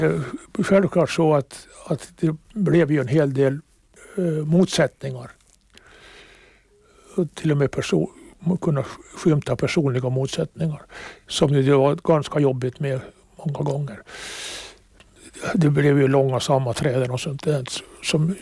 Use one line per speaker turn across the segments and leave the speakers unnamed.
Självklart så att det blev ju en hel del motsättningar. Och till och med kunna skymta personliga motsättningar som det var ganska jobbigt med många gånger. Det blev ju långa sammanträden och sånt där som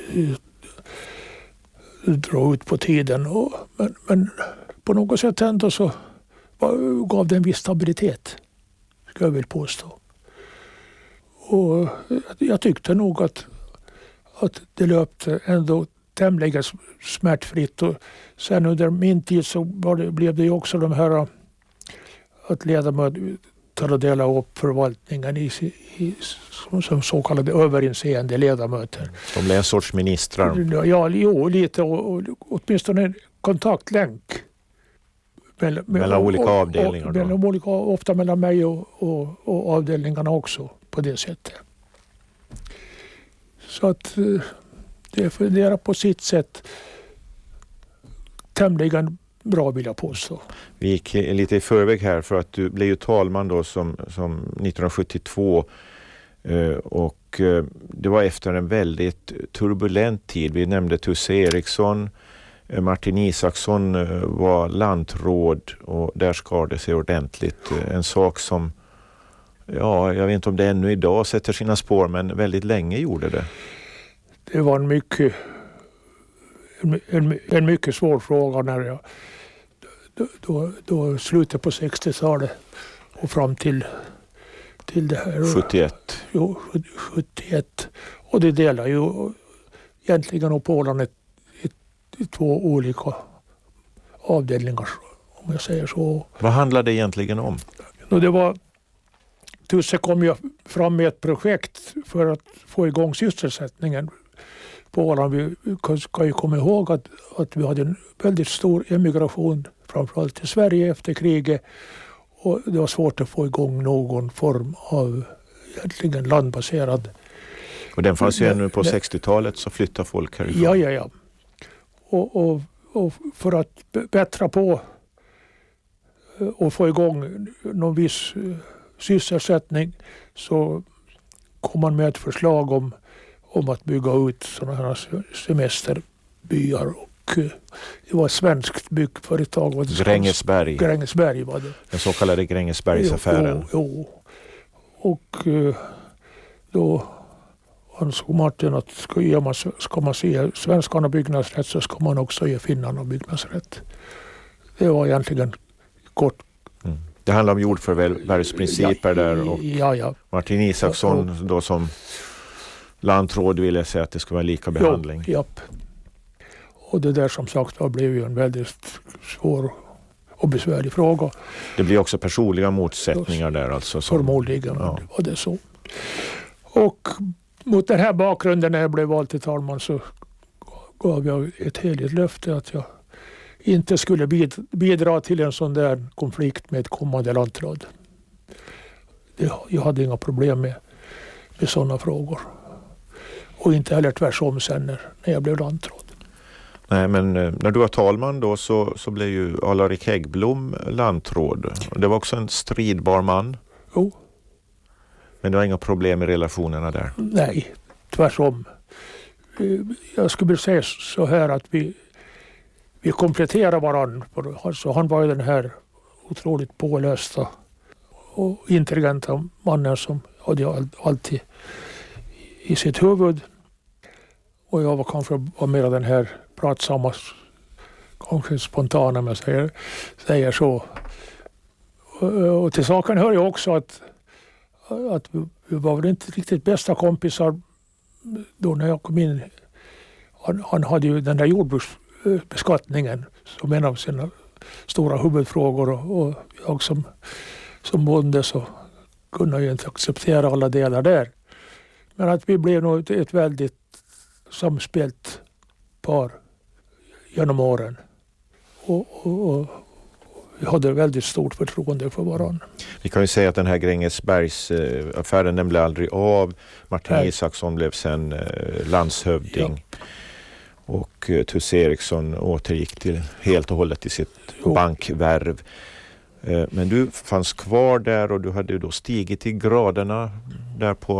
drog ut på tiden. Men på något sätt ändå så gav det en viss stabilitet, ska jag väl påstå. Och jag tyckte nog att det löpte ändå tämligen smärtfritt. Och sen under min tid så blev det ju också de här att ledamöter dela upp förvaltningen som så kallade överinseende ledamöter.
De blev en sorts ministrar.
Ja, lite och åtminstone en kontaktlänk.
Mellan olika avdelningar.
Ofta mellan mig och avdelningarna också på det sättet. Så att det fungerar på sitt sätt tämligen bra, vill jag påstå.
Vi gick lite i förväg här för att du blev ju talman då som 1972 och det var efter en väldigt turbulent tid. Vi nämnde Tusse Eriksson, Martin Isaksson var lantråd och där skar det sig ordentligt. En sak som, ja, jag vet inte om det ännu idag sätter sina spår, men väldigt länge gjorde det.
Det var en mycket svår fråga när jag då slutet på 60-talet och fram till det här
71.
Jo, 71. Och det delar ju egentligen upp Åland i två olika avdelningar, om jag säger så.
Vad handlade det egentligen om?
Tusse kom ju fram med ett projekt för att få igång sysselsättningen på Åland. Vi kan ju komma ihåg att vi hade en väldigt stor emigration framförallt till Sverige efter kriget, och det var svårt att få igång någon form av egentligen landbaserad.
Och den fanns ju ännu på 60-talet, så flyttade folk härifrån.
Ja. Och för att bättra på och få igång någon viss sysselsättning så kom man med ett förslag om att bygga ut sådana här semesterbyar. Och det var ett svenskt byggföretag. Grängesberg var det.
Den så kallade Grängesbergsaffären.
Jo. Och då ansåg Martin att ska man se svenskarna byggnadsrätt så ska man också ge finnarna byggnadsrätt. Det var egentligen kort.
Mm. Det handlar om jordförvärvsprinciper där och Martin Isaksson då som lantråd ville säga att det ska vara lika behandling.
Japp. Och det där som sagt blev ju en väldigt svår och besvärlig fråga.
Det blir också personliga motsättningar där alltså.
Förmodligen var det så. Och mot den här bakgrunden när jag blev vald till talman så gav jag ett heligt löfte att jag inte skulle bidra till en sån där konflikt med ett kommande lantråd. Jag hade inga problem med sådana frågor. Och inte heller tvärsom sen när jag blev lantråd.
Nej, men när du var talman då så blev ju Alarik Häggblom lantråd. Det var också en stridbar man.
Jo.
Men det var inga problem i relationerna där?
Nej, tvärtom. Jag skulle säga så här att vi kompletterar varandra. Alltså han var ju den här otroligt pålästa och intelligenta mannen som hade alltid i sitt huvud. Och jag var kanske mer den här pratsamma, kanske spontana, om jag säger så. Och till saken hör ju också att vi var väl inte riktigt bästa kompisar då när jag kom in. Han hade ju den där jordbruksbeskattningen som en av sina stora huvudfrågor, och jag som bonde så kunde jag inte acceptera alla delar där. Men att vi blev nog ett väldigt samspelt par genom åren. Och vi hade väldigt stort förtroende för varandra.
Vi kan ju säga att den här Grängesbergsaffären den blev aldrig av. Martin Isaksson blev sen landshövding. Ja. Och Tusse Eriksson återgick till helt och hållet i sitt bankvärv. Men du fanns kvar där och du hade då stigit i graderna där på